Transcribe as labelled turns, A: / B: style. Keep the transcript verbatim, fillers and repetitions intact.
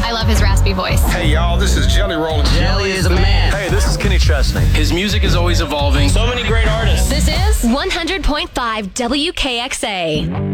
A: I love his raspy voice.
B: Hey, y'all, this is Jelly Roll.
C: Jelly is a man.
D: Hey, this is Kenny Chesney. His music is always evolving.
E: So many great artists.
A: This is one hundred point five W K X A.